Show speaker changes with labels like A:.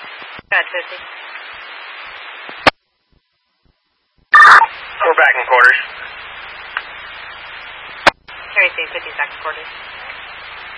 A: Go ahead, 50.
B: We're back in quarters.
A: Harry C, 52nd quarters.